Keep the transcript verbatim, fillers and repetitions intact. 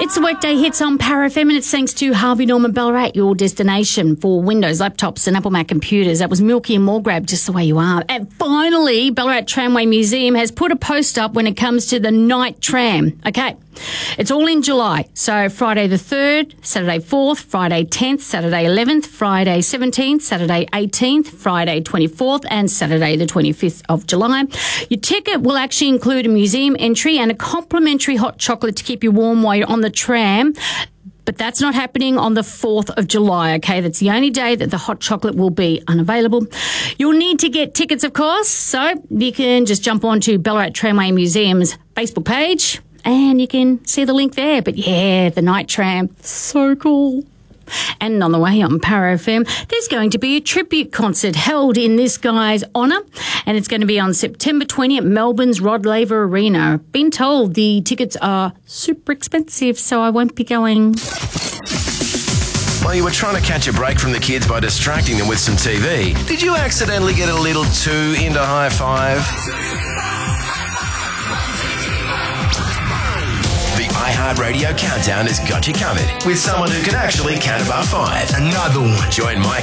It's the Workday Hits on Power F M, and it's thanks to Harvey Norman Ballarat, your destination for Windows, laptops and Apple Mac computers. That was Milky and Morgrab, just the way you are. And finally, Ballarat Tramway Museum has put a post up when it comes to the night tram. Okay, it's all in July. So Friday the third, Saturday fourth, Friday tenth, Saturday eleventh, Friday seventeenth, Saturday eighteenth, Friday twenty-fourth and Saturday the twenty-fifth of July. Your ticket will actually include a museum entry and a complimentary hot chocolate to keep you warm while you're on the tram. But that's not happening on the fourth of July, okay? That's the only day that the hot chocolate will be unavailable. You'll need to get tickets, of course, so you can just jump onto Ballarat Tramway Museum's Facebook page and you can see the link there. But yeah, the night tram, so cool. And on the way on Power F M, there's going to be a tribute concert held in this guy's honour, and it's going to be on September twentieth at Melbourne's Rod Laver Arena. Been told the tickets are super expensive, so I won't be going. While you were trying to catch a break from the kids by distracting them with some T V, did you accidentally get a little too into High Five? iHeartRadio Countdown has got you covered with someone who can actually count above five. Another one. Join Mike